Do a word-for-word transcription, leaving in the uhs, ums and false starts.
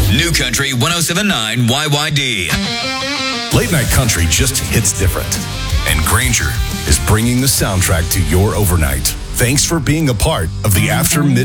New Country one oh seven point nine Y Y D. Late night country just hits different. And Granger is bringing the soundtrack to your overnight. Thanks for being a part of the After Midnight